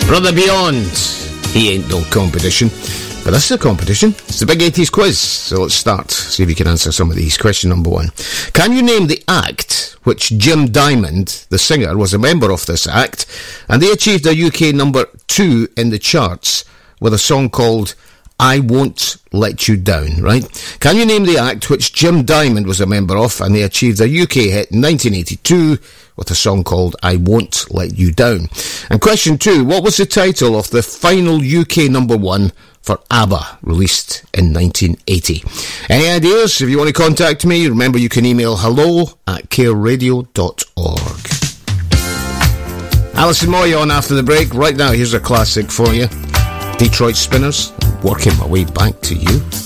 Brother Beyond, he ain't no competition. But this is a competition. It's the Big 80s quiz. So let's start. See if you can answer some of these. Question number 1. Can you name the act which Jim Diamond, the singer, was a member of this act, and they achieved a UK number 2 in the charts with a song called I Won't Let You Down, right? Can you name the act which Jim Diamond was a member of, and they achieved a UK hit in 1982 with a song called I Won't Let You Down? And question 2, what was the title of the final UK number 1 for ABBA, released in 1980? Any ideas? If you want to contact me, remember you can email hello@careradio.org. Alison Moy on after the break. Right now, here's a classic for you. Detroit Spinners, Working My Way Back to You.